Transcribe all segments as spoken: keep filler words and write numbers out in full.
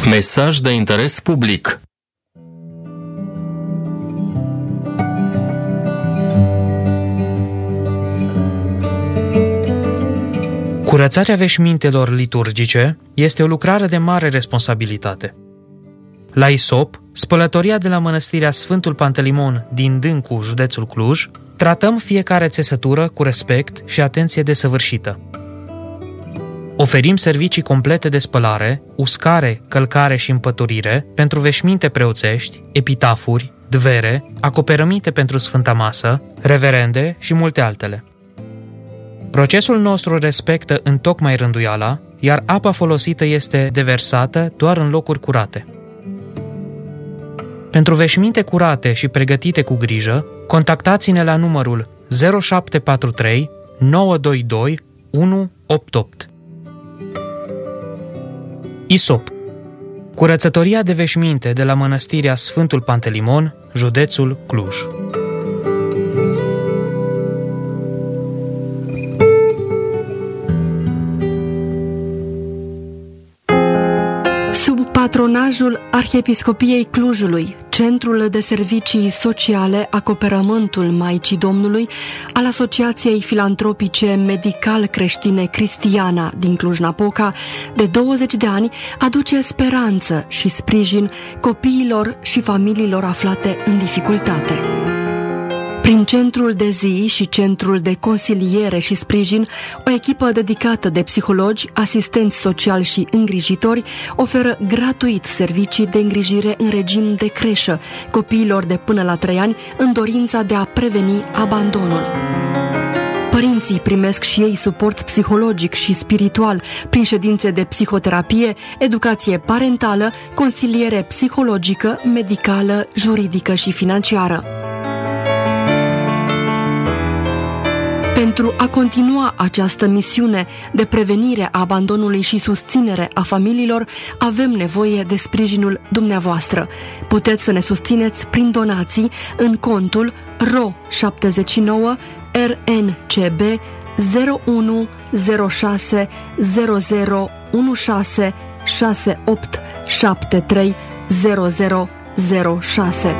Mesaj de interes public. Curățarea veșmintelor liturgice este o lucrare de mare responsabilitate. La Isop, spălătoria de la mănăstirea Sfântul Pantelimon din Dâncu, județul Cluj, tratăm fiecare țesătură cu respect și atenție desăvârșită. Oferim servicii complete de spălare, uscare, călcare și împăturire pentru veșminte preoțești, epitafuri, dvere, acoperăminte pentru Sfânta Masă, reverende și multe altele. Procesul nostru respectă întocmai rânduiala, iar apa folosită este deversată doar în locuri curate. Pentru veșminte curate și pregătite cu grijă, contactați-ne la numărul zero șapte patru trei nouă doi doi unu opt opt. Isop, curățătoria de veșminte de la mănăstirea Sfântul Pantelimon, județul Cluj. Patronajul Arhiepiscopiei Clujului, Centrul de Servicii Sociale Acoperământul Maicii Domnului al Asociației Filantropice Medical-Creștine Cristiana din Cluj-Napoca, de douăzeci de ani, aduce speranță și sprijin copiilor și familiilor aflate în dificultate. Prin centrul de zi și centrul de consiliere și sprijin, o echipă dedicată de psihologi, asistenți sociali și îngrijitori oferă gratuit servicii de îngrijire în regim de creșă copiilor de până la trei ani în dorința de a preveni abandonul. Părinții primesc și ei suport psihologic și spiritual prin ședințe de psihoterapie, educație parentală, consiliere psihologică, medicală, juridică și financiară. Pentru a continua această misiune de prevenire a abandonului și susținere a familiilor, avem nevoie de sprijinul dumneavoastră. Puteți să ne susțineți prin donații în contul R O șaptezeci și nouă R N C B zero unu zero șase zero zero unu șase șase opt șapte trei zero zero zero șase.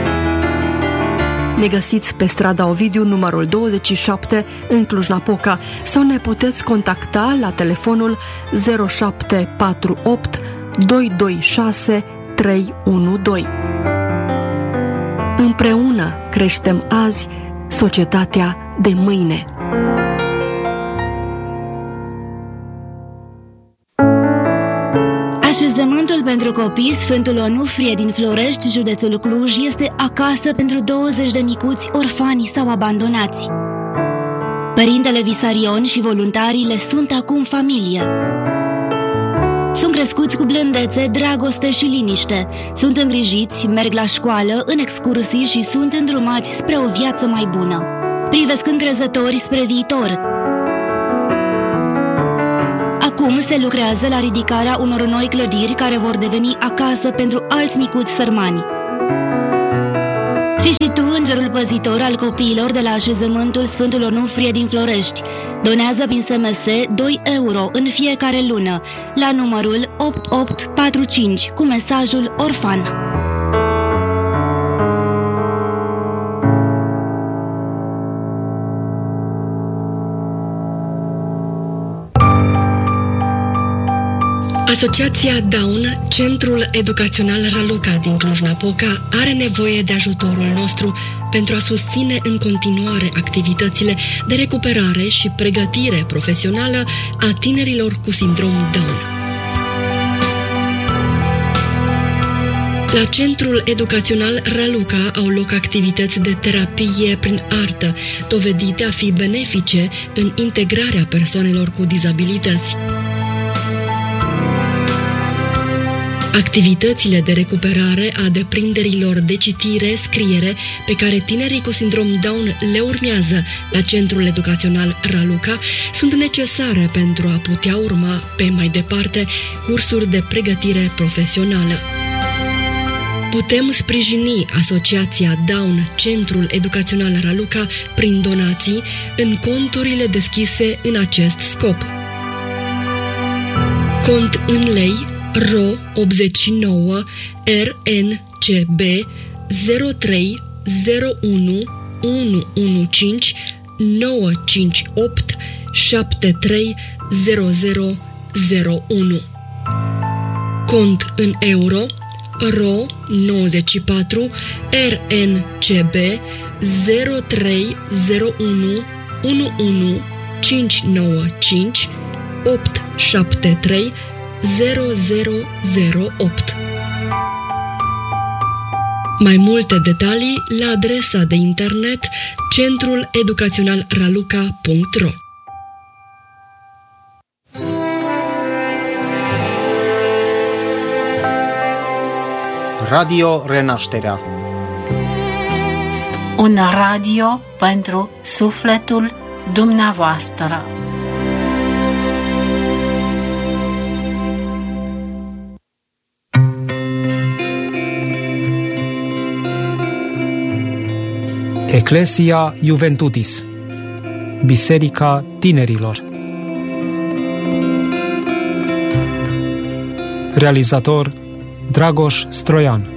Ne găsiți pe strada Ovidiu, numărul douăzeci și șapte, în Cluj-Napoca, sau ne puteți contacta la telefonul zero șapte patru opt doi doi șase trei unu doi. Împreună creștem azi societatea de mâine. Așezământul pentru copii Sfântul Onufrie din Florești, județul Cluj, este acasă pentru douăzeci de micuți orfani sau abandonați. Părintele Visarion și voluntarii le sunt acum familie. Sunt crescuți cu blândețe, dragoste și liniște. Sunt îngrijiți, merg la școală, în excursii și sunt îndrumați spre o viață mai bună. Privesc încrezători spre viitor. Acum se lucrează la ridicarea unor noi clădiri care vor deveni acasă pentru alți micuți sărmani. Fii și tu îngerul păzitor al copiilor de la așezământul Sfântul Onufrie din Florești. Donează prin S M S doi euro în fiecare lună la numărul opt opt patru cinci cu mesajul orfan. Asociația Down, Centrul Educațional Raluca din Cluj-Napoca, are nevoie de ajutorul nostru pentru a susține în continuare activitățile de recuperare și pregătire profesională a tinerilor cu sindrom Down. La Centrul Educațional Raluca au loc activități de terapie prin artă, dovedite a fi benefice în integrarea persoanelor cu dizabilități. Activitățile de recuperare a deprinderilor de citire, scriere, pe care tinerii cu sindrom Down le urmează la Centrul Educațional Raluca, sunt necesare pentru a putea urma pe mai departe cursuri de pregătire profesională. Putem sprijini Asociația Down, Centrul Educațional Raluca, prin donații în conturile deschise în acest scop. Cont în lei R O optzeci și nouă R N C B zero trei zero unu unu unu cinci nouă cinci opt șapte trei zero zero zero unu. Cont în euro R O nouăzeci și patru R N C B zero trei zero unu unu unu cinci nouă cinci opt șapte trei zero zero zero opt. Mai multe detalii la adresa de internet centrul educațional raluca punct ro. Radio Renașterea. Un radio pentru sufletul dumneavoastră. Ecclesia Juventutis, Biserica Tinerilor. Realizator Dragoș Stroian.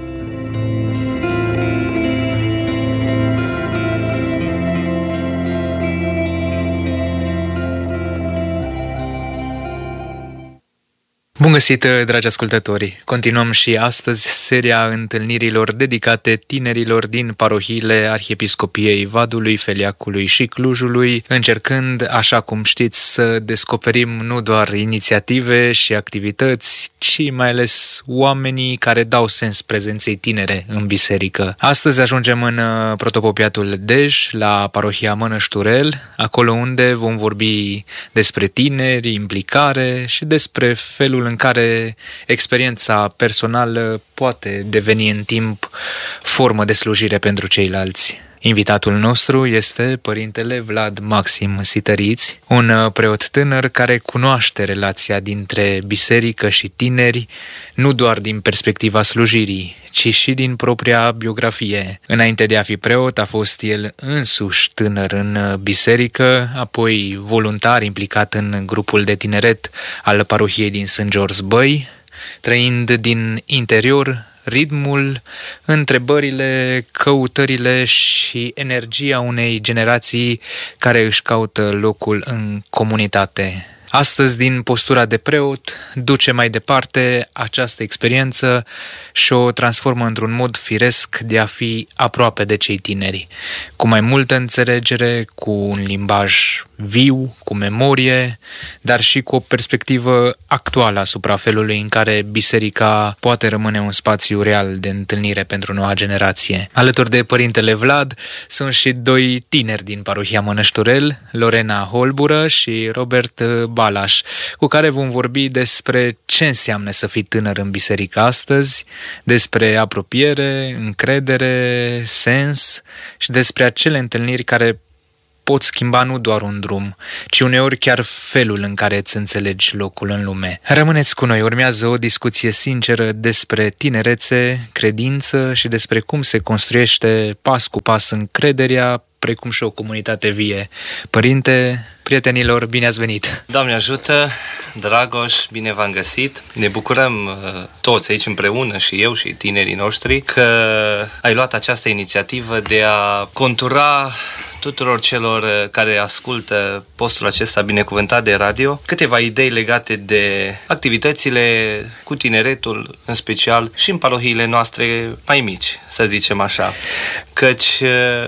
Bun găsit, dragi ascultători! Continuăm și astăzi seria întâlnirilor dedicate tinerilor din parohiile Arhiepiscopiei Vadului, Feliacului și Clujului, încercând, așa cum știți, să descoperim nu doar inițiative și activități, ci mai ales oamenii care dau sens prezenței tinere în biserică. Astăzi ajungem în protopopiatul Dej, la parohia Mănășturel, acolo unde vom vorbi despre tineri, implicare și despre felul în care experiența personală poate deveni în timp formă de slujire pentru ceilalți. Invitatul nostru este părintele Vlad Maxim Sităriți, un preot tânăr care cunoaște relația dintre biserică și tineri, nu doar din perspectiva slujirii, ci și din propria biografie. Înainte de a fi preot, a fost el însuși tânăr în biserică, apoi voluntar implicat în grupul de tineret al parohiei din Sânt George Băi, trăind din interior ritmul, întrebările, căutările și energia unei generații care își caută locul în comunitate. Astăzi, din postura de preot, duce mai departe această experiență și o transformă într-un mod firesc de a fi aproape de cei tineri, cu mai multă înțelegere, cu un limbaj viu, cu memorie, dar și cu o perspectivă actuală asupra felului în care biserica poate rămâne un spațiu real de întâlnire pentru noua generație. Alături de părintele Vlad sunt și doi tineri din parohia Mănășturel, Lorena Holbură și Robert Balaș, cu care vom vorbi despre ce înseamnă să fii tânăr în biserică astăzi, despre apropiere, încredere, sens și despre acele întâlniri care pot schimba nu doar un drum, ci uneori chiar felul în care îți înțelegi locul în lume. Rămâneți cu noi, urmează o discuție sinceră despre tinerețe, credință și despre cum se construiește pas cu pas încrederea, precum și o comunitate vie. Părinte, prietenilor, bine ați venit! Doamne ajută, Dragoș, bine v-am găsit! Ne bucurăm uh, toți aici împreună, și eu și tinerii noștri, că ai luat această inițiativă de a contura tuturor celor care ascultă postul acesta binecuvântat de radio câteva idei legate de activitățile cu tineretul, în special și în parohiile noastre mai mici, să zicem așa. Căci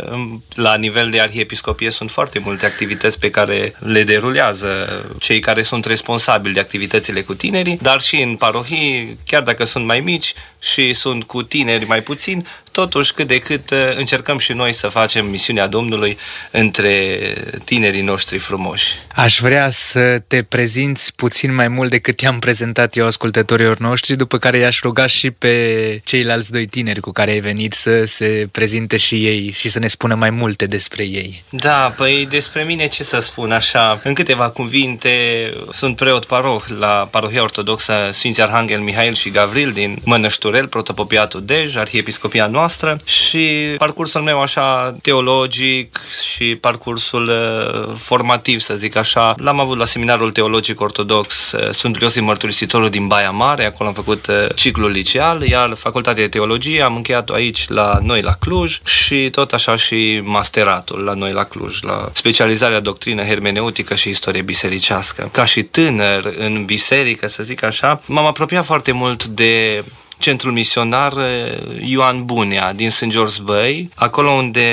la nivel de arhiepiscopie sunt foarte multe activități pe care le derulează cei care sunt responsabili de activitățile cu tinerii, dar și în parohii, chiar dacă sunt mai mici și sunt cu tineri mai puțini, totuși cât de cât încercăm și noi să facem misiunea Domnului între tinerii noștri frumoși. Aș vrea să te prezinți puțin mai mult decât i-am prezentat eu ascultătorilor noștri, după care i-aș ruga și pe ceilalți doi tineri cu care ai venit să se prezinte și ei și să ne spună mai multe despre ei. Da, păi despre mine ce să spun așa, în câteva cuvinte, sunt preot paroh la parohia ortodoxă Sfinții Arhanghel Mihail și Gavril din Mănășturel. Mășturel, Protopopiatul Dej, Arhiepiscopia noastră, și parcursul meu așa teologic și parcursul uh, formativ, să zic așa, l-am avut la Seminarul Teologic Ortodox uh, Sfântul Iosif Mărturisitorul din Baia Mare, acolo am făcut uh, ciclul liceal, iar Facultatea de Teologie am încheiat-o aici la noi la Cluj și tot așa și masteratul la noi la Cluj, la specializarea doctrină hermeneutică și istorie bisericească. Ca și tânăr în biserică, să zic așa, m-am apropiat foarte mult de centrul misionar Ioan Bunea din Sânt George Băi, acolo unde,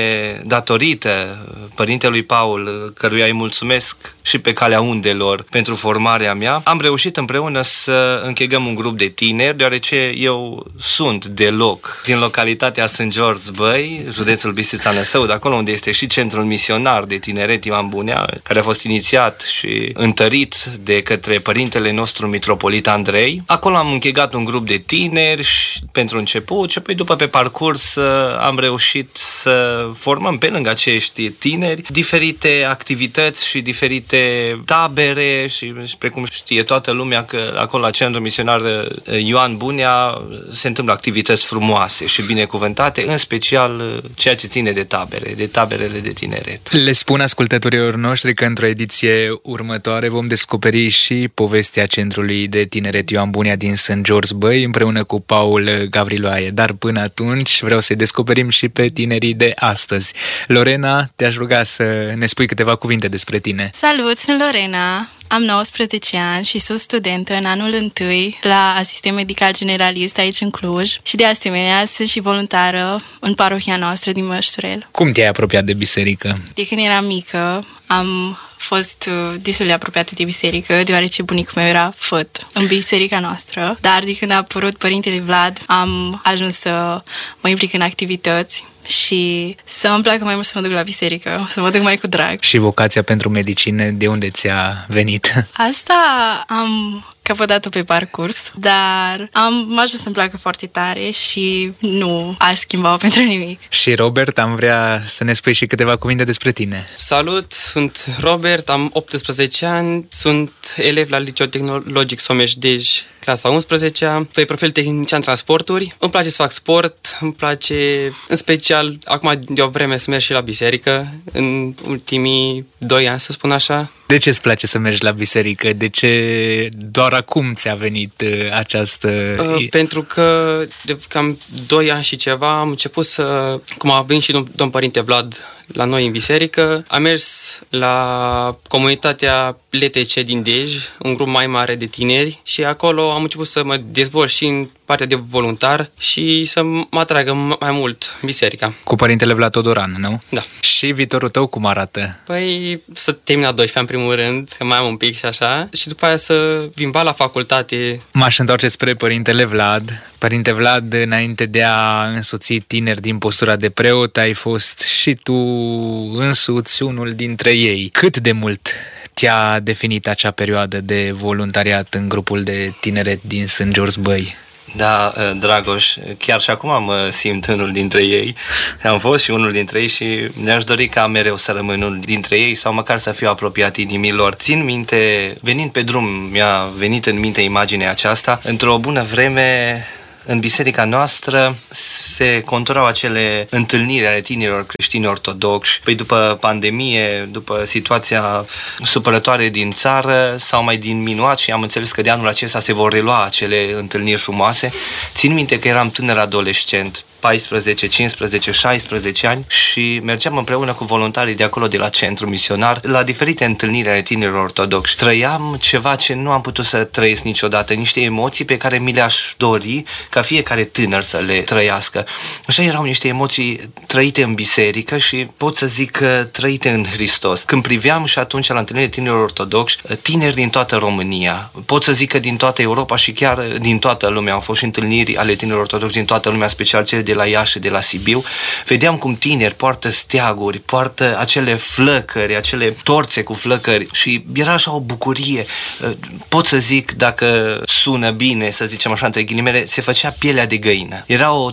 datorită părintelui Paul, căruia îi mulțumesc și pe calea undelor pentru formarea mea, am reușit împreună să închegăm un grup de tineri, deoarece eu sunt de loc din localitatea Sânt George Băi, județul Bistrița Năsăud, acolo unde este și centrul misionar de tineret Ioan Bunea, care a fost inițiat și întărit de către părintele nostru mitropolit Andrei. Acolo am închegat un grup de tineri și pentru început și apoi după pe parcurs am reușit să formăm pe lângă acești tineri diferite activități și diferite tabere și, și precum știe toată lumea că acolo la Centrul Misionar Ioan Bunea se întâmplă activități frumoase și binecuvântate, în special ceea ce ține de tabere, de taberele de tineret. Le spun ascultătorilor noștri că într-o ediție următoare vom descoperi și povestea Centrului de Tineret Ioan Bunea din Sânt George Băi împreună cu Paul Gavriloae, dar până atunci vreau să-i descoperim și pe tinerii de astăzi. Lorena, te-aș ruga să ne spui câteva cuvinte despre tine. Salut, sunt Lorena, am nouăsprezece ani și sunt studentă în anul întâi la asistent medical generalist aici în Cluj și de asemenea sunt și voluntară în parohia noastră din Mășturel. Cum te-ai apropiat de biserică? De când eram mică am fost destul de apropiată de biserică, deoarece bunicul meu era făt în biserica noastră, dar de când a apărut părintele Vlad am ajuns să mă implic în activități și să îmi placă mai mult să mă duc la biserică, să mă duc mai cu drag. Și vocația pentru medicină, de unde ți-a venit? Asta am căpătat-o pe parcurs, dar am ajuns să-mi placă foarte tare și nu aș schimba-o pentru nimic. Și Robert, am vrea să ne spui și câteva cuvinte despre tine. Salut, sunt Robert, am optsprezece ani, sunt elev la Liceul Tehnologic Someș Dej, clasa a unsprezecea, pe profil tehnician transporturi. Îmi place să fac sport, îmi place în special, acum de o vreme, să merg și la biserică, în ultimii doi ani, să spun așa. De ce îți place să mergi la biserică? De ce doar acum ți-a venit uh, această... Uh, pentru că de cam doi ani și ceva am început să... Cum a venit și domn, domn părinte Vlad la noi în biserică, am mers la comunitatea L T C din Dej, un grup mai mare de tineri și acolo am început să mă dezvolt și în partea de voluntar și să mă atragă mai mult biserica. Cu părintele Vlad Todoran, nu? Da. Și viitorul tău cum arată? Păi să termin a doisprezecea în primul rând, că mai am un pic și așa, și după aia să vin ba la facultate. M-aș întoarce spre părintele Vlad. Părinte Vlad, înainte de a însoți tineri din postura de preot, ai fost și tu însuți unul dintre ei. Cât de mult te-a definit acea perioadă de voluntariat în grupul de tineret din Sânt George Băi? Da, Dragoș, chiar și acum mă simt unul dintre ei. Am fost și unul dintre ei și ne-aș dori ca mereu să rămân unul dintre ei sau măcar să fiu apropiat inimilor. Țin minte, venind pe drum, mi-a venit în minte imaginea aceasta. Într-o bună vreme, în biserica noastră se conturau acele întâlniri ale tinerilor creștini ortodoxi. Păi după pandemie, după situația supărătoare din țară, s-au mai diminuat și am înțeles că de anul acesta se vor relua acele întâlniri frumoase. Țin minte că eram tânăr adolescent, paisprezece, cincisprezece, șaisprezece ani și mergeam împreună cu voluntarii de acolo de la centru misionar la diferite întâlniri ale tinerilor ortodoxi. Trăiam ceva ce nu am putut să trăiesc niciodată, niște emoții pe care mi le-aș dori ca fiecare tânăr să le trăiască. Așa erau niște emoții trăite în biserică și pot să zic că trăite în Hristos. Când priveam și atunci la întâlnirile tinerilor ortodoxi, tineri din toată România, pot să zic că din toată Europa și chiar din toată lumea, au fost și întâlniri ale tinerilor ortodoxi din toată lumea, special cele de la Iași și de la Sibiu, vedeam cum tineri poartă steaguri, poartă acele flăcări, acele torțe cu flăcări și era așa o bucurie. Pot să zic, dacă sună bine, să zicem așa între ghilimele, se făcea pielea de găină. Era o trăire pe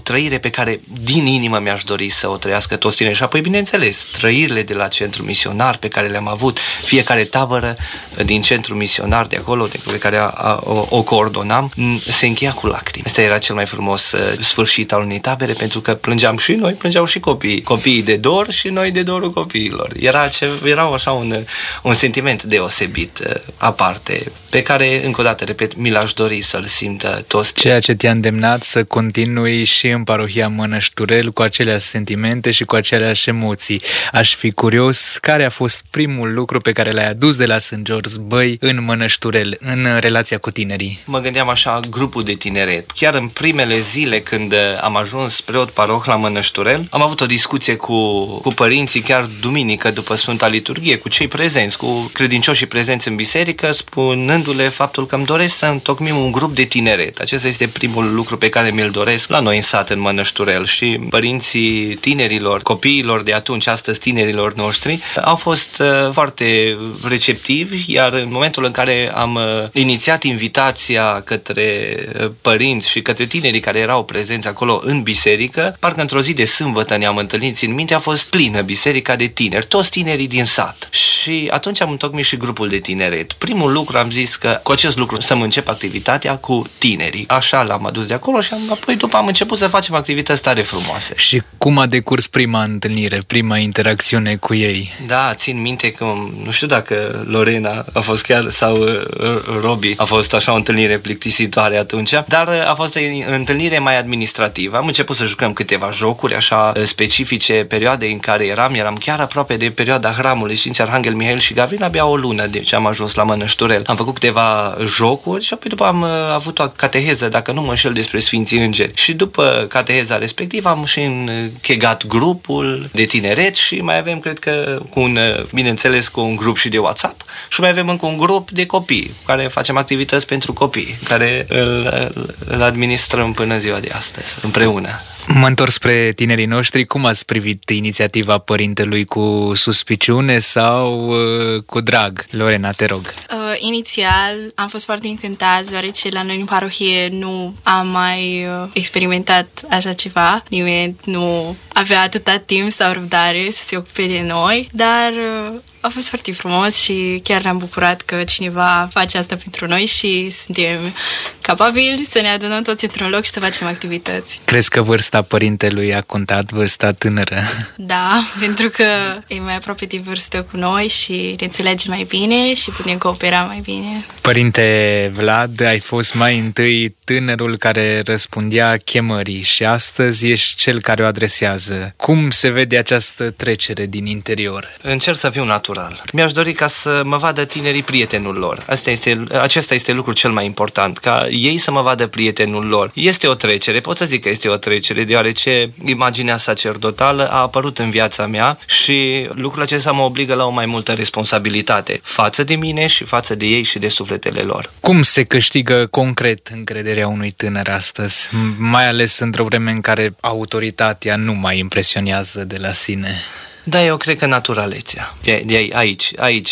pe care din inimă mi-aș dori să o trăiască toți tinerii. Și apoi, bineînțeles, trăirile de la centru misionar pe care le-am avut, fiecare tabără din centru misionar de acolo, de pe care a, a, o, o coordonam, se încheia cu lacrimi. Asta era cel mai frumos uh, sfârșit al unei tabere, pentru că plângeam și noi, plângeau și copiii. Copiii de dor și noi de dorul copiilor. Era, ce, era așa un, un sentiment deosebit, uh, aparte, pe care, încă o dată, repet, mi l-aș dori să-l simtă toți. Ceea ce te-a îndemnat să continui și în parohia Mănășturel cu aceleași sentimente și cu aceleași emoții. Aș fi curios, care a fost primul lucru pe care l-ai adus de la Saint George's Băi în Mănășturel, în relația cu tinerii? Mă gândeam așa, grupul de tineret. Chiar în primele zile când am ajuns preot paroh la Mănășturel, am avut o discuție cu, cu părinții, chiar duminică după Sfânta Liturghie, cu cei prezenți, cu credincioșii prezenți în biserică, spunându-le faptul că îmi doresc să întocmim un grup de tineret. Acesta este primul lucru pe care mi-l doresc la noi în sat, în Mănășturel. Și părinții tinerilor, copiilor de atunci, astăzi tinerilor noștri, au fost uh, foarte receptivi, iar în momentul în care am uh, inițiat invitația către uh, părinți și către tinerii care erau prezenți acolo în biserică, parcă într-o zi de sâmbătă ne-am întâlnit, în minte, a fost plină biserica de tineri, toți tinerii din sat. Și atunci am întocmit și grupul de tineret. Primul lucru am zis că cu acest lucru să-mi încep activitatea cu tinerii. Așa l-am adus de acolo și am, apoi după am început să facem activități tare frumoase. Și cum a decurs prima întâlnire, prima interacțiune cu ei? Da, țin minte că, nu știu dacă Lorena a fost chiar, sau uh, Robi a fost așa o întâlnire plictisitoare atunci, dar uh, a fost o întâlnire mai administrativă. Am început să jucăm câteva jocuri așa uh, specifice perioadei în care eram, eram chiar aproape de perioada hramului Sfinții Arhanghel Mihail și Gavril, abia o lună de ce am ajuns la Mănășturel. Am făcut câteva jocuri și apoi după am uh, avut o cateheză, dacă nu mă înșel, despre Sfinții Îngeri. Și după cateheza respectivă am și închegat grupul de tineret și mai avem, cred că, cu un, bineînțeles, cu un grup și de WhatsApp și mai avem încă un grup de copii, care facem activități pentru copii, care îl, îl administrăm până ziua de astăzi, împreună. Mă întorc spre tinerii noștri. Cum ați privit inițiativa părintelui, cu suspiciune sau uh, cu drag? Lorena, te rog. Uh, inițial am fost foarte încântați, deoarece la noi în parohie nu am mai uh, experimentat așa ceva. Nimeni nu avea atâta timp sau răbdare să se ocupe de noi, dar uh, a fost foarte frumos și chiar ne-am bucurat că cineva face asta pentru noi și suntem capabili să ne adunăm toți într-un loc și să facem activități. Crezi că vârsta părintelui a contat, vârsta tânără? Da, pentru că e mai aproape de vârstă cu noi și ne înțelege mai bine și putem coopera mai bine. Părinte Vlad, ai fost mai întâi tânărul care răspundea chemării și astăzi ești cel care o adresează. Cum se vede această trecere din interior? Încerc să fiu natural. Mi-aș dori ca să mă vadă tinerii prietenul lor. Asta este, acesta este lucrul cel mai important, ca ei să mă vadă prietenul lor. Este o trecere, pot să zic că este o trecere, deoarece imaginea sacerdotală a apărut în viața mea și lucrul acesta mă obligă la o mai multă responsabilitate față de mine și față de ei și de sufletele lor. Cum se câștigă concret încrederea unui tânăr astăzi, mai ales într-o vreme în care autoritatea nu mai impresionează de la sine? Da, eu cred că naturalețea. De, de aici, aici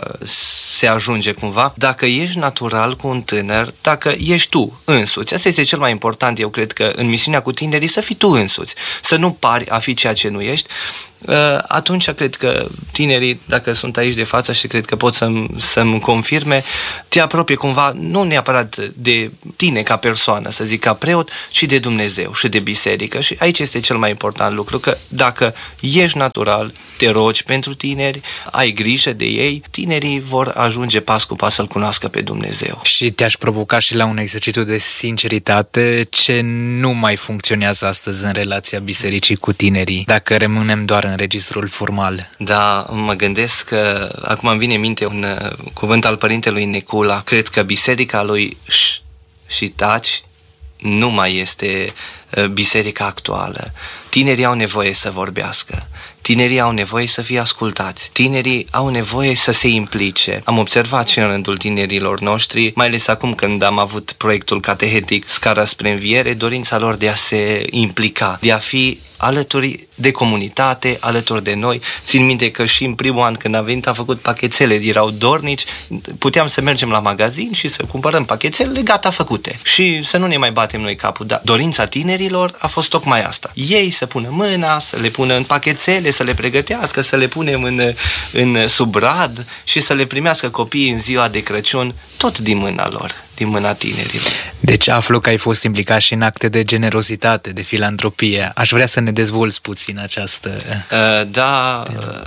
se ajunge cumva. Dacă ești natural cu un tânăr, dacă ești tu însuți, asta este cel mai important, eu cred că în misiunea cu tinerii, să fii tu însuți, să nu pari a fi ceea ce nu ești. Atunci cred că tinerii, dacă sunt aici de față și cred că pot să-mi, să-mi confirme, te apropie cumva, nu neapărat de tine ca persoană, să zic ca preot, ci de Dumnezeu și de biserică. Și aici este cel mai important lucru, că dacă ești natural, te rogi pentru tineri, ai grijă de ei, tinerii vor ajunge pas cu pas să-L cunoască pe Dumnezeu. Și te-aș provoca și la un exercițiu de sinceritate, ce nu mai funcționează astăzi în relația bisericii cu tinerii, dacă rămânem doar în registrul formal. Da, mă gândesc că acum îmi vine în minte un uh, cuvânt al părintelui Necula. Cred că biserica lui Ș și Taci nu mai este uh, biserica actuală. Tinerii au nevoie să vorbească. Tinerii au nevoie să fie ascultați. Tinerii au nevoie să se implice. Am observat și în rândul tinerilor noștri, mai ales acum când am avut proiectul catehetic Scara spre Înviere, dorința lor de a se implica, de a fi alături de comunitate, alături de noi. Țin minte că și în primul an când am venit am făcut pachetele, erau dornici, puteam să mergem la magazin și să cumpărăm pachetele gata făcute și să nu ne mai batem noi capul. Dar dorința tinerilor tinerilor a fost tocmai asta. Ei să pună mâna, să le pună în pachetele, să le pregătească, să le punem în, în subrad și să le primească copiii în ziua de Crăciun, tot din mâna lor, din mâna tinerilor. Deci aflu că ai fost implicat și în acte de generozitate, de filantropie. Aș vrea să ne dezvolți puțin această... Uh, da,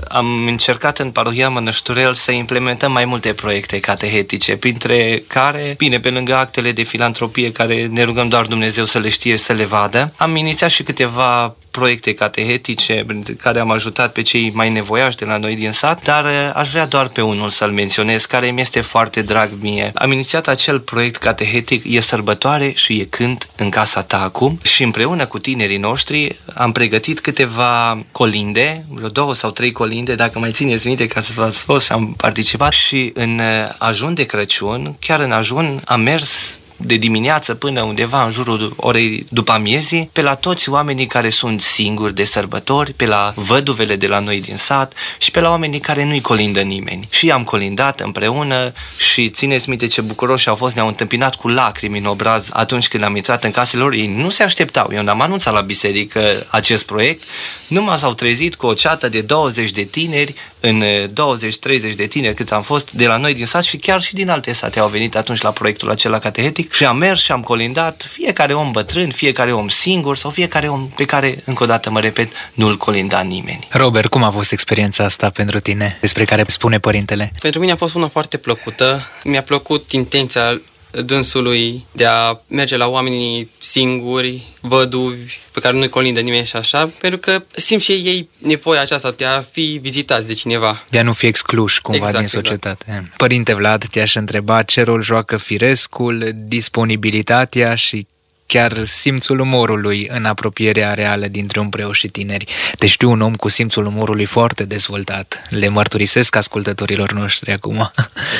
am încercat în parohia Mănășturel să implementăm mai multe proiecte catehetice, printre care, bine, pe lângă actele de filantropie care ne rugăm doar Dumnezeu să le știe, să le vadă, am inițiat și câteva proiecte catehetice printre care am ajutat pe cei mai nevoiași de la noi din sat, dar aș vrea doar pe unul să-l menționez, care mi este foarte drag mie. Am inițiat acel proiect catehetic E sărbătoare și e cânt în casa ta acum și împreună cu tinerii noștri am pregătit câteva colinde, vreo două sau trei colinde, dacă mai țineți minte, ca să v-ați fost și am participat, și în ajun de Crăciun, chiar în ajun, am mers de dimineață până undeva în jurul orei după amiezii, pe la toți oamenii care sunt singuri de sărbători, pe la văduvele de la noi din sat și pe la oamenii care nu-i colindă nimeni. Și am colindat împreună și țineți minte ce bucuroși au fost, ne-au întâmpinat cu lacrimi în obraz atunci când am intrat în casele lor. Ei nu se așteptau. Eu n-am anunțat la biserică acest proiect, numai s-au trezit cu o ceată de douăzeci de tineri, în douăzeci treizeci de tineri cât am fost de la noi din sat și chiar și din alte sate au venit atunci la proiectul acela catehetic și am mers și am colindat, fiecare om bătrân, fiecare om singur sau fiecare om pe care, încă o dată mă repet, nu-l colinda nimeni. Robert, cum a fost experiența asta pentru tine, despre care spune părintele? Pentru mine a fost una foarte plăcută. Mi-a plăcut intenția dânsului de a merge la oamenii singuri, văduvi, pe care nu-i colindă nimeni și așa, pentru că simt și ei nevoia aceasta de a fi vizitați de cineva. De a nu fi excluși cumva exact, din societate. Exact. Părinte Vlad, te-aș întreba ce rol joacă firescul, disponibilitatea și chiar simțul umorului în apropierea reală dintre un preot și tineri. Te știu un om cu simțul umorului foarte dezvoltat. Le mărturisesc ascultătorilor noștri acum.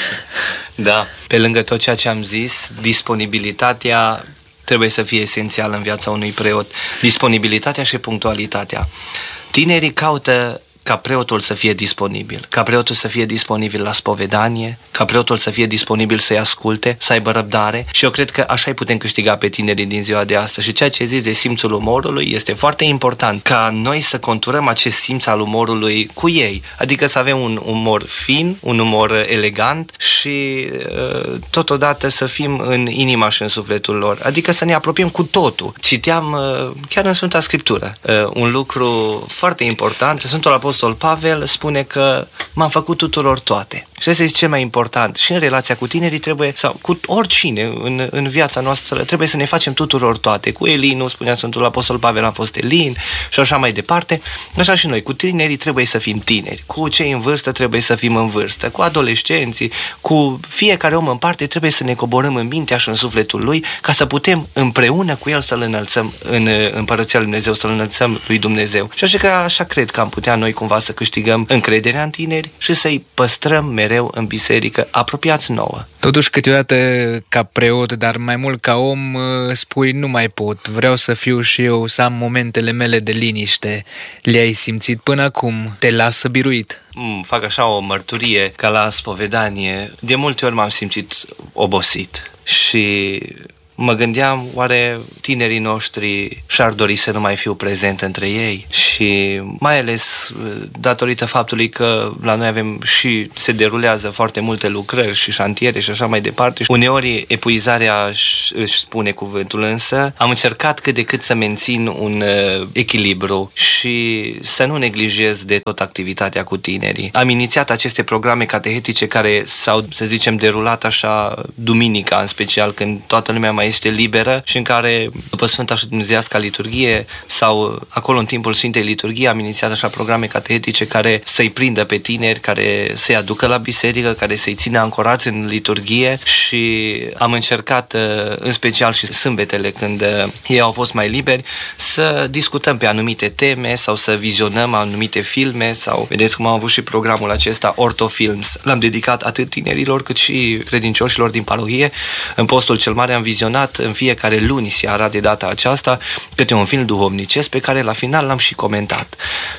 Da, pe lângă tot ceea ce am zis, disponibilitatea trebuie să fie esențială în viața unui preot. Disponibilitatea și punctualitatea. Tinerii caută ca preotul să fie disponibil, ca preotul să fie disponibil la spovedanie, ca preotul să fie disponibil să-i asculte, să aibă răbdare și eu cred că așa îi putem câștiga pe tinerii din ziua de astăzi. Și ceea ce zici de simțul umorului este foarte important ca noi să conturăm acest simț al umorului cu ei, adică să avem un umor fin, un umor elegant și uh, totodată să fim în inima și în sufletul lor, adică să ne apropiem cu totul. Citeam uh, chiar în Sfânta Scriptură uh, un lucru foarte important. Sfântul Apostol Pavel spune că m-am făcut tuturor toate. Și asta este cel mai important. Și în relația cu tinerii trebuie, sau cu oricine în, în viața noastră, trebuie să ne facem tuturor toate. Cu Elinu, spunea Sfântul Apostol Pavel, am fost Elin și așa mai departe. Așa și noi, cu tinerii trebuie să fim tineri. Cu cei în vârstă trebuie să fim în vârstă. Cu adolescenții, cu fiecare om în parte trebuie să ne coborâm în mintea și în sufletul lui ca să putem împreună cu el să-l înălțăm în Împărăția lui Dumnezeu, să-l înălțăm lui Dumnezeu. Și așa că așa cred că am putea noi cumva să câștigăm încrederea în tineri și să-i păstrăm mereu în biserică, apropiați nouă. Totuși, câteodată, ca preot, dar mai mult ca om, spui, nu mai pot, vreau să fiu și eu, să am momentele mele de liniște. Le-ai simțit până acum? Te lasă biruit? Mm, fac așa o mărturie ca la spovedanie. De multe ori m-am simțit obosit și mă gândeam, oare tinerii noștri și-ar dori să nu mai fiu prezent între ei? Și mai ales datorită faptului că la noi avem și se derulează foarte multe lucrări și șantiere și așa mai departe. Uneori epuizarea își spune cuvântul, însă am încercat cât de cât să mențin un uh, echilibru și să nu neglijez de tot activitatea cu tinerii. Am inițiat aceste programe catehetice care s-au, să zicem, derulat așa duminica, în special când toată lumea mai este liberă și în care, după Sfânta și Dumnezeiasca liturghie sau acolo în timpul Sfintei Liturghii, am inițiat așa programe catehetice care să-i prindă pe tineri, care să-i aducă la biserică, care să-i țină ancorați în liturghie și am încercat, în special și sâmbetele, când ei au fost mai liberi, să discutăm pe anumite teme sau să vizionăm anumite filme sau, vedeți cum am avut și programul acesta, Ortofilms. L-am dedicat atât tinerilor cât și credincioșilor din parohie. În postul cel mare am vizionat selecționat în fiecare luni seara, de data aceasta, câte un film duhovnicesc pe care la final l-am și comentat.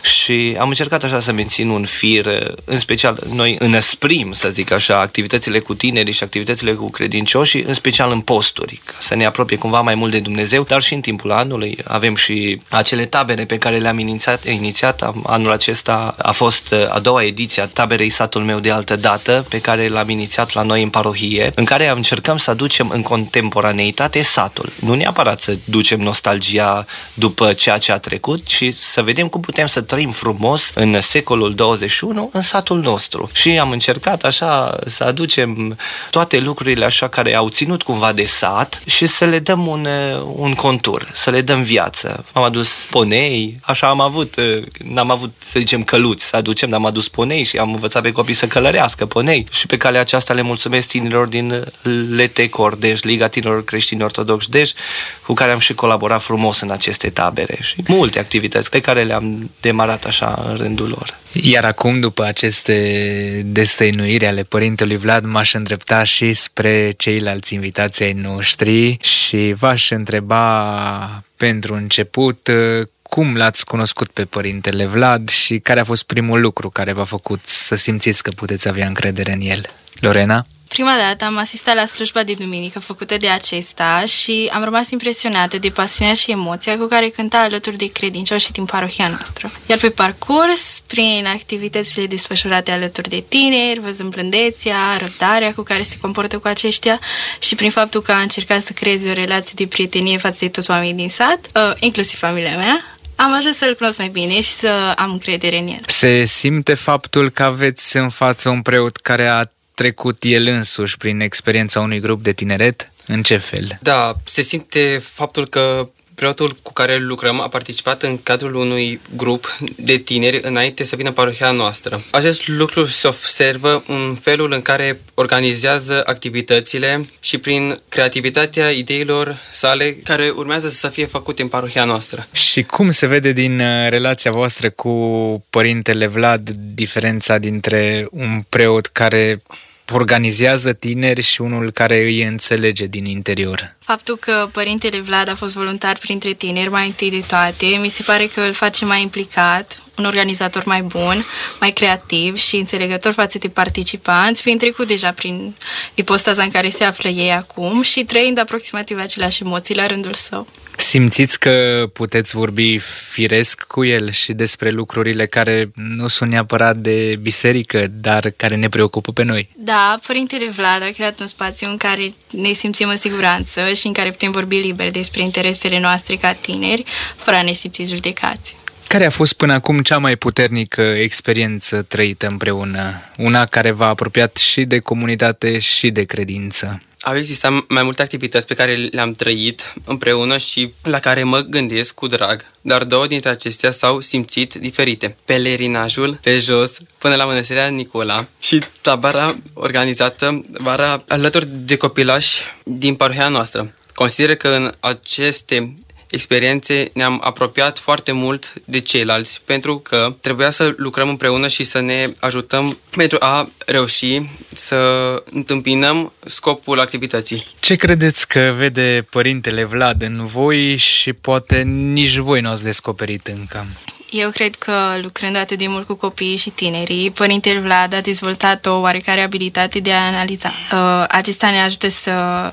Și am încercat așa să mențin un fir, în special noi înăsprim, să zic așa, activitățile cu tinerii și activitățile cu credincioșii, în special în posturi, ca să ne apropie cumva mai mult de Dumnezeu, dar și în timpul anului avem și acele tabere pe care le-am inițiat, inițiat. Anul acesta a fost a doua ediție a taberei Satul meu de altă dată, pe care l-am inițiat la noi în parohie, în care încercăm să aducem în contemporaneitate satul. Nu neapărat să ducem nostalgia după ceea ce a trecut, ci să vedem cum putem să trăim frumos în secolul douăzeci și unu în satul nostru. Și am încercat așa să aducem toate lucrurile așa care au ținut cumva de sat și să le dăm un, un contur, să le dăm viață. Am adus ponei, așa am avut, n-am avut, să zicem, căluți să aducem, dar am adus ponei și am învățat pe copii să călărească ponei. Și pe calea aceasta le mulțumesc tinerilor din L T C O R Dej, Liga Tinerilor Creștini Ortodoxi Dej, cu care am și colaborat frumos în aceste tabere și multe activități pe care le-am demarat așa în rândul lor. Iar acum, după aceste destăinuiri ale Părintelui Vlad, m-aș îndrepta și spre ceilalți invitații ai noștri și v-aș întreba pentru început cum l-ați cunoscut pe Părintele Vlad și care a fost primul lucru care v-a făcut să simțiți că puteți avea încredere în el. Lorena? Prima dată am asistat la slujba de duminică făcută de acesta și am rămas impresionată de pasiunea și emoția cu care cânta alături de credincioși din parohia noastră. Iar pe parcurs, prin activitățile desfășurate alături de tineri, văzând blândețea, răbdarea cu care se comportă cu aceștia și prin faptul că a încercat să creeze o relație de prietenie față de toți oamenii din sat, inclusiv familia mea, am ajuns să-l cunosc mai bine și să am încredere în el. Se simte faptul că aveți în față un preot care a trecut el însuși prin experiența unui grup de tineret? În ce fel? Da, se simte faptul că preotul cu care lucrăm a participat în cadrul unui grup de tineri înainte să vină parohia noastră. Acest lucru se observă în felul în care organizează activitățile și prin creativitatea ideilor sale care urmează să fie făcute în parohia noastră. Și cum se vede din relația voastră cu Părintele Vlad diferența dintre un preot care organizează tineri și unul care îi înțelege din interior? Faptul că Părintele Vlad a fost voluntar printre tineri mai întâi de toate, mi se pare că îl face mai implicat, un organizator mai bun, mai creativ și înțelegător față de participanți, fiind trecut deja prin ipostaza în care se află ei acum și trăind aproximativ aceleași emoții la rândul său. Simțiți că puteți vorbi firesc cu el și despre lucrurile care nu sunt neapărat de biserică, dar care ne preocupă pe noi? Da, Părintele Vlad a creat un spațiu în care ne simțim în siguranță și în care putem vorbi liber despre interesele noastre ca tineri, fără a ne simți judecați. Care a fost până acum cea mai puternică experiență trăită împreună? Una care v-a apropiat și de comunitate și de credință? Au existat mai multe activități pe care le-am trăit împreună și la care mă gândesc cu drag, dar două dintre acestea s-au simțit diferite. Pelerinajul pe jos până la Mănăstirea Nicola și tabăra organizată vara alături de copilași din parohia noastră. Consider că în aceste experiențe ne-am apropiat foarte mult de ceilalți pentru că trebuia să lucrăm împreună și să ne ajutăm pentru a reuși să întâmpinăm scopul activității. Ce credeți că vede Părintele Vlad în voi și poate nici voi nu ați descoperit încă? Eu cred că, lucrând atât de mult cu copiii și tinerii, Părintele Vlad a dezvoltat o oarecare abilitate de a analiza. Acesta ne ajută să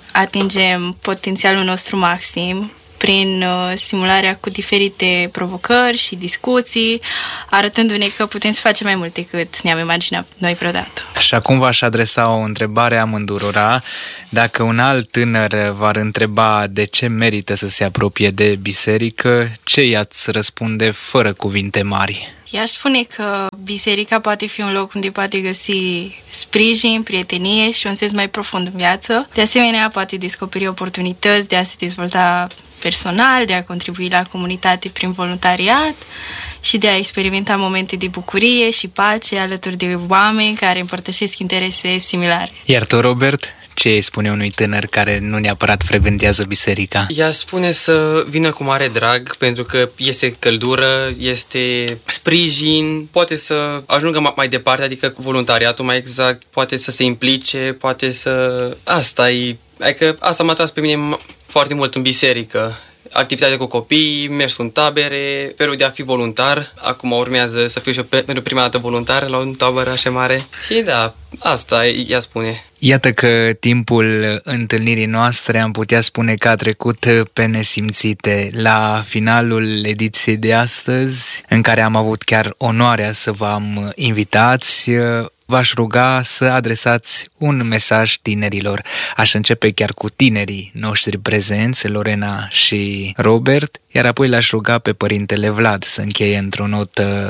atingem potențialul nostru maxim prin uh, simularea cu diferite provocări și discuții, arătându-ne că putem să facem mai mult decât ne-am imaginat noi vreodată. Și acum v-aș adresa o întrebare amândurora. Dacă un alt tânăr v-ar întreba de ce merită să se apropie de biserică, ce i-ați răspunde fără cuvinte mari? I-aș spune că biserica poate fi un loc unde poate găsi sprijin, prietenie și un sens mai profund în viață. De asemenea, poate descoperi oportunități de a se dezvolta personal, de a contribui la comunitate prin voluntariat și de a experimenta momente de bucurie și pace alături de oameni care împărtășesc interese similare. Iar tu, Robert, ce îi spune unui tânăr care nu neapărat frecventează biserica? Ea spune să vină cu mare drag, pentru că este căldură, este sprijin, poate să ajungă mai departe, adică cu voluntariatul mai exact, poate să se implice, poate să... Asta e... Adică asta m-a tras pe mine foarte mult în biserică. Activitatea cu copii, mersul în tabere, felul de a fi voluntar. Acum urmează să fiu și eu pentru prima dată voluntar la un tabără așa mare. Și da, asta ea spune. Iată că timpul întâlnirii noastre am putea spune că a trecut pe nesimțite. La finalul ediției de astăzi, în care am avut chiar onoarea să vă am invitați, v-aș ruga să adresați un mesaj tinerilor. Aș începe chiar cu tinerii noștri prezenți, Lorena și Robert, iar apoi l-aș ruga pe părintele Vlad să încheie într-o notă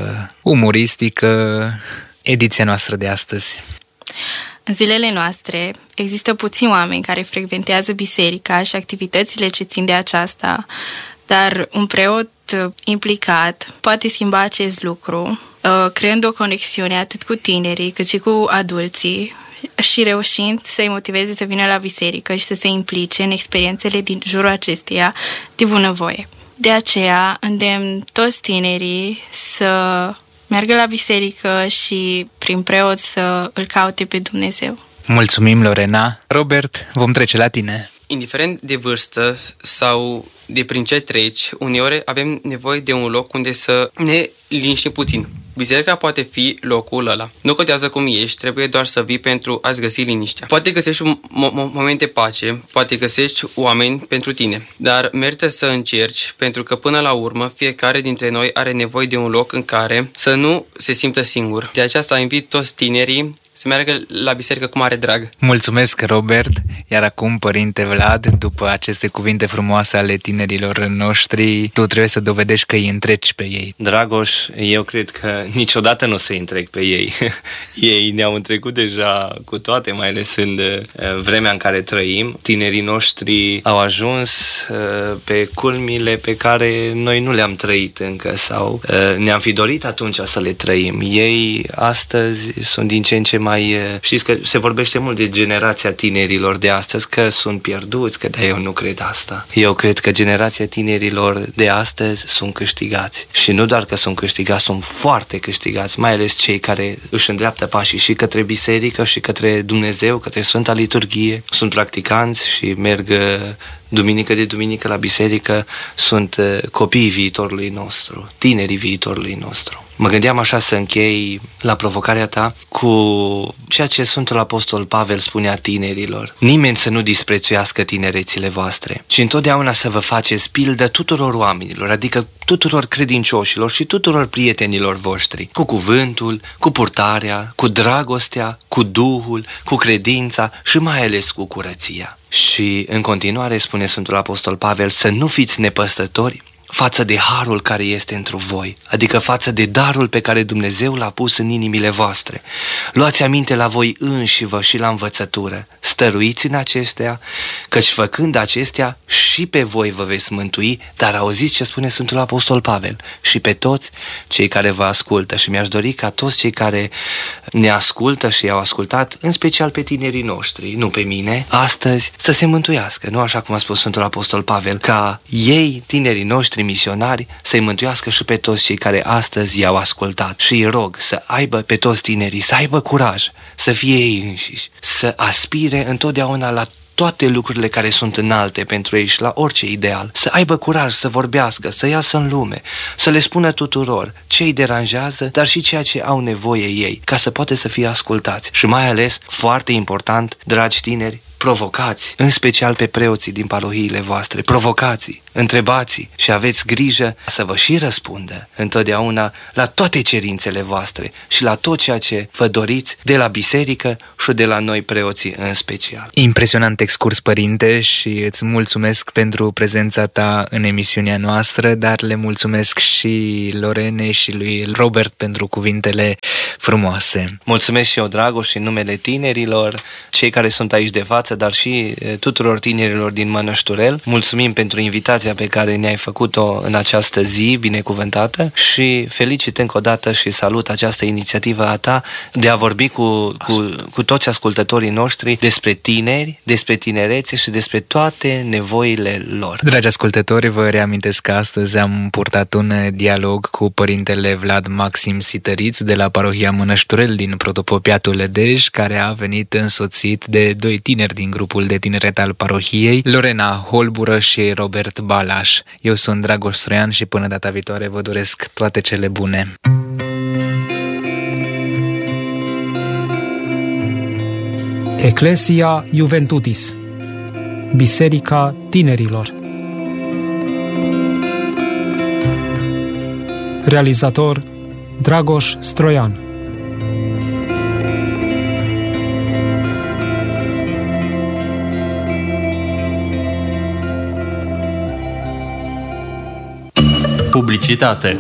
umoristică ediția noastră de astăzi. În zilele noastre există puțini oameni care frecventează biserica și activitățile ce țin de aceasta, dar un preot implicat poate schimba acest lucru, creând o conexiune atât cu tinerii cât și cu adulții și reușind să-i motiveze să vină la biserică și să se implice în experiențele din jurul acesteia de bunăvoie. De aceea îndemn toți tinerii să meargă la biserică și prin preot să îl caute pe Dumnezeu. Mulțumim, Lorena. Robert, vom trece la tine. Indiferent de vârstă sau de prin ce treci, uneori avem nevoie de un loc unde să ne liniștim puțin. Biserica poate fi locul ăla. Nu contează cum ești, trebuie doar să vii pentru a-ți găsi liniștea. Poate găsești un mo- moment de pace, poate găsești oameni pentru tine, dar merită să încerci, pentru că până la urmă fiecare dintre noi are nevoie de un loc în care să nu se simtă singur. De aceea invit toți tinerii să meargă la biserică cu mare drag. Mulțumesc, Robert. Iar acum, părinte Vlad, după aceste cuvinte frumoase ale tinerilor noștri, tu trebuie să dovedești că îi întreci pe ei. Dragoș, eu cred că niciodată nu o să-i întrec pe ei. Ei ne-au întrecut deja cu toate, mai ales în vremea în care trăim. Tinerii noștri au ajuns pe culmile pe care noi nu le-am trăit încă sau ne-am fi dorit atunci să le trăim. Ei astăzi sunt din ce în ce mai... Știți că se vorbește mult de generația tinerilor de astăzi, că sunt pierduți, că de eu nu cred asta. Eu cred că generația tinerilor de astăzi sunt câștigați. Și nu doar că sunt câștigați, sunt foarte câștigați, mai ales cei care își îndreaptă pașii și către biserică și către Dumnezeu, către Sfânta Liturghie. Sunt practicanți și merg duminică de duminică la biserică, sunt copiii viitorului nostru, tinerii viitorului nostru. Mă gândeam așa să închei la provocarea ta cu ceea ce Sfântul Apostol Pavel spunea tinerilor. Nimeni să nu disprețuiască tinerețile voastre, ci întotdeauna să vă faceți pildă tuturor oamenilor, adică tuturor credincioșilor și tuturor prietenilor voștri, cu cuvântul, cu purtarea, cu dragostea, cu Duhul, cu credința și mai ales cu curăția. Și în continuare spune Sfântul Apostol Pavel să nu fiți nepăstători față de harul care este întru voi, adică față de darul pe care Dumnezeu l-a pus în inimile voastre. Luați aminte la voi înșivă și la învățătură, stăruiți în acestea, căci făcând acestea și pe voi vă veți mântui, dar auziți ce spune Sfântul Apostol Pavel, și pe toți cei care vă ascultă. Și mi-aș dori ca toți cei care ne ascultă și i-au ascultat, în special pe tinerii noștri, nu pe mine, astăzi să se mântuiască, nu așa cum a spus Sfântul Apostol Pavel, ca ei, tinerii noștri misionari, să-i mântuiască și pe toți cei care astăzi i-au ascultat. Și îi rog să aibă pe toți tinerii, să aibă curaj, să fie ei înșiși, să aspire întotdeauna la toate lucrurile care sunt înalte pentru ei și la orice ideal, să aibă curaj să vorbească, să iasă în lume, să le spună tuturor ce îi deranjează, dar și ceea ce au nevoie ei, ca să poate să fie ascultați. Și mai ales, foarte important, dragi tineri, provocați, în special pe preoții din parohiile voastre, provocați, întrebați și aveți grijă să vă și răspundă întotdeauna la toate cerințele voastre și la tot ceea ce vă doriți de la biserică și de la noi preoții în special. Impresionant excurs, părinte, și îți mulțumesc pentru prezența ta în emisiunea noastră, dar le mulțumesc și Lorene și lui Robert pentru cuvintele frumoase. Mulțumesc și eu, Dragoș, și în numele tinerilor, cei care sunt aici de față, dar și tuturor tinerilor din Mănășturel. Mulțumim pentru invitația pe care ne-ai făcut-o în această zi binecuvântată și felicit încă o dată și salut această inițiativă a ta de a vorbi cu, cu, cu toți ascultătorii noștri despre tineri, despre tinerețe și despre toate nevoile lor. Dragi ascultători, vă reamintesc că astăzi am purtat un dialog cu părintele Vlad Maxim Sităriț de la parohia Mănășturel din Protopopiatul Lădej, care a venit însoțit de doi tineri din din grupul de tineret al parohiei, Lorena Holbură și Robert Balaș. Eu sunt Dragoș Stroian și până data viitoare vă doresc toate cele bune. Ecclesia Juventutis, Biserica Tinerilor. Realizator Dragoș Stroian. Publicitate.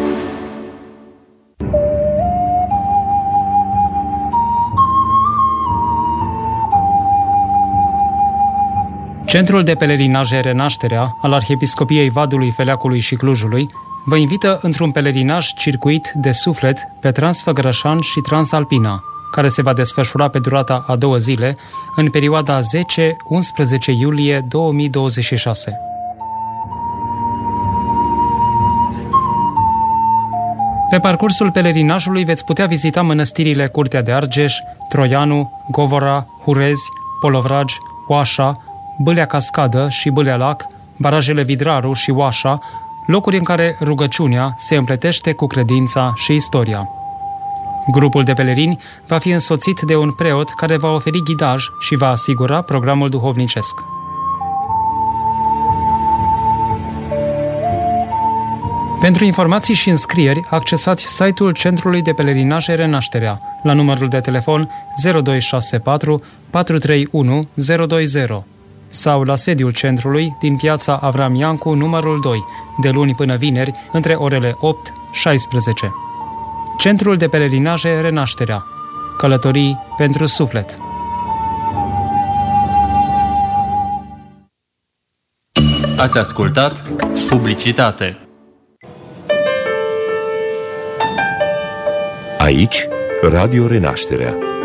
Centrul de pelerinaje Renașterea al Arhiepiscopiei Vadului, Feleacului și Clujului vă invită într-un pelerinaj circuit de suflet pe Transfăgărășan și Transalpina, care se va desfășura pe durata a două zile, în perioada zece unsprezece iulie două mii douăzeci și șase. Pe parcursul pelerinajului veți putea vizita mănăstirile Curtea de Argeș, Troianu, Govora, Hurezi, Polovragi, Oașa, Bâlea Cascadă și Bâlea Lac, barajele Vidraru și Oașa, locuri în care rugăciunea se împletește cu credința și istoria. Grupul de pelerini va fi însoțit de un preot care va oferi ghidaj și va asigura programul duhovnicesc. Pentru informații și înscrieri, accesați site-ul Centrului de Pelerinaje Renașterea la numărul de telefon zero doi șase patru patru trei unu zero doi zero sau la sediul centrului din piața Avram Iancu, numărul doi, de luni până vineri, între orele opt șaisprezece. Centrul de Pelerinaje Renașterea. Călătorii pentru suflet. Ați ascultat Publicitate. Aici, Radio Renașterea.